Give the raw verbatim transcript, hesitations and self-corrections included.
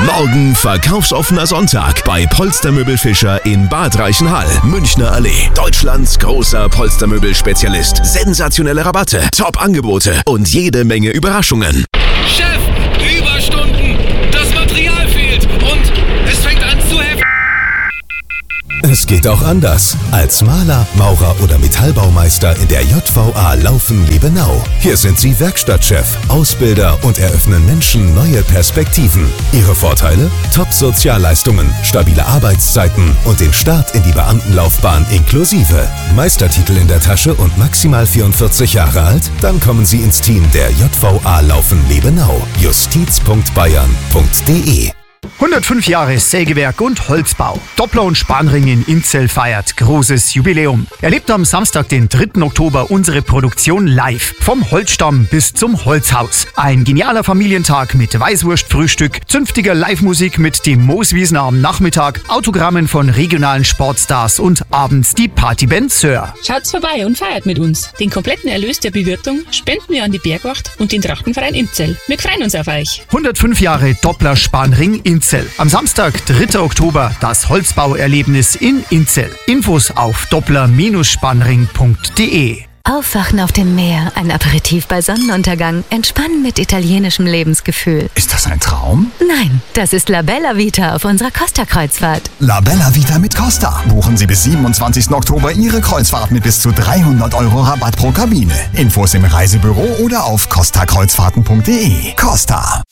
Morgen verkaufsoffener Sonntag bei Polstermöbel Fischer in Bad Reichenhall, Münchner Allee. Deutschlands großer Polstermöbel-Spezialist. Sensationelle Rabatte, Top-Angebote und jede Menge Überraschungen. Chef, Überstunden, das Material fehlt und es fängt an zu heften. Es geht auch anders. Als Maler, Maurer oder Metallbaumeister in der J V A Laufen-Lebenau. Hier sind Sie Werkstattchef, Ausbilder und eröffnen Menschen neue Perspektiven. Ihre Vorteile? Top-Sozialleistungen, stabile Arbeitszeiten und den Start in die Beamtenlaufbahn inklusive. Meistertitel in der Tasche und maximal vierundvierzig Jahre alt? Dann kommen Sie ins Team der J V A Laufen-Lebenau. justiz punkt bayern punkt de hundertfünf Jahre Sägewerk und Holzbau. Doppler und Spanring in Inzell feiert großes Jubiläum. Erlebt am Samstag, den dritten Oktober, unsere Produktion live. Vom Holzstamm bis zum Holzhaus. Ein genialer Familientag mit Weißwurstfrühstück, zünftiger Live-Musik mit dem Mooswiesner am Nachmittag, Autogrammen von regionalen Sportstars und abends die Partyband Sir. Schaut's vorbei und feiert mit uns. Den kompletten Erlös der Bewirtung spenden wir an die Bergwacht und den Trachtenverein Inzell. Wir freuen uns auf euch. hundertfünf Jahre Doppler Spanring Inzell. Am Samstag, dritter Oktober, das Holzbauerlebnis in Inzell. Infos auf doppler Bindestrich spanring punkt de. Aufwachen auf dem Meer, ein Aperitif bei Sonnenuntergang, entspannen mit italienischem Lebensgefühl. Ist das ein Traum? Nein, das ist La Bella Vita auf unserer Costa-Kreuzfahrt. La Bella Vita mit Costa. Buchen Sie bis siebenundzwanzigsten Oktober Ihre Kreuzfahrt mit bis zu dreihundert Euro Rabatt pro Kabine. Infos im Reisebüro oder auf costa kreuzfahrten punkt de. Costa.